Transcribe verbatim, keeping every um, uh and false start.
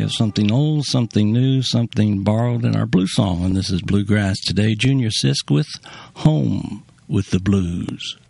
have something old, something new, something borrowed in our blues song. And this is Bluegrass Today. Junior Sisk with Home with the Blues.